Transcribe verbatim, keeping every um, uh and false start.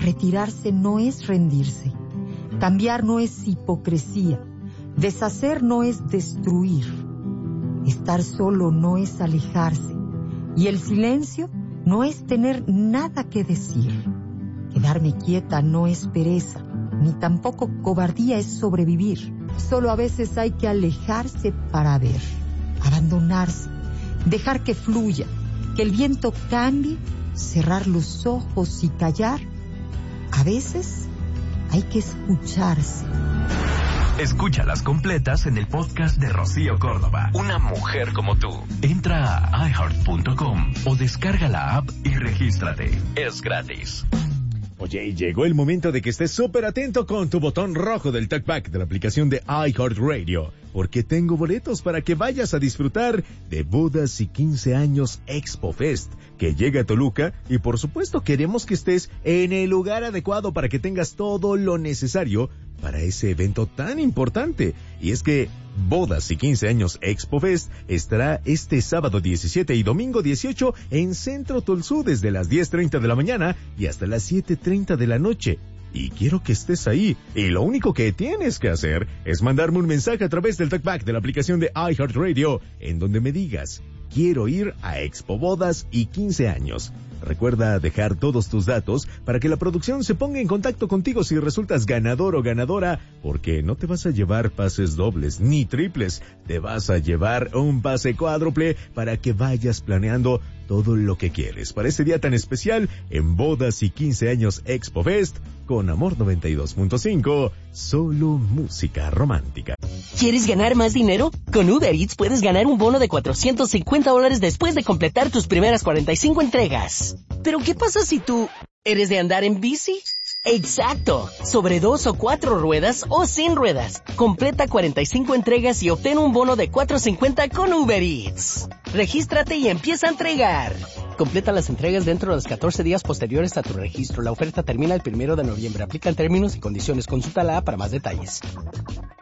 Retirarse no es rendirse. Cambiar no es hipocresía. Deshacer no es destruir. Estar solo no es alejarse. Y el silencio no es tener nada que decir. Quedarme quieta no es pereza, ni tampoco cobardía es sobrevivir. Solo a veces hay que alejarse para ver, abandonarse, dejar que fluya, que el viento cambie, cerrar los ojos y callar. A veces hay que escucharse. Escúchalas completas en el podcast de Rocío Córdoba. Una mujer como tú. Entra a i heart punto com o descarga la app y regístrate. Es gratis. Oye, y llegó el momento de que estés súper atento con tu botón rojo del TalkBack de la aplicación de iHeartRadio, porque tengo boletos para que vayas a disfrutar de Bodas y quince años Expo Fest, que llega a Toluca, y por supuesto queremos que estés en el lugar adecuado para que tengas todo lo necesario para ese evento tan importante. Y es que Bodas y quince años Expo Fest estará este sábado diecisiete y domingo dieciocho en Centro Tulsú desde las diez treinta de la mañana y hasta las siete treinta de la noche. Y quiero que estés ahí. Y lo único que tienes que hacer es mandarme un mensaje a través del TalkBack de la aplicación de iHeartRadio, en donde me digas: quiero ir a Expo Bodas y quince años. Recuerda dejar todos tus datos para que la producción se ponga en contacto contigo si resultas ganador o ganadora, porque no te vas a llevar pases dobles ni triples, te vas a llevar un pase cuádruple para que vayas planeando todo lo que quieres para este día tan especial en Bodas y quince años Expo Fest con Amor noventa y dos punto cinco, solo música romántica. ¿Quieres ganar más dinero? Con Uber Eats puedes ganar un bono de cuatrocientos cincuenta dólares después de completar tus primeras cuarenta y cinco entregas. ¿Pero qué pasa si tú eres de andar en bici? ¡Exacto! Sobre dos o cuatro ruedas o sin ruedas. Completa cuarenta y cinco entregas y obtén un bono de cuatrocientos cincuenta con Uber Eats. Regístrate y empieza a entregar. Completa las entregas dentro de los catorce días posteriores a tu registro. La oferta termina el primero de noviembre. Aplican términos y condiciones. Consulta la app para más detalles.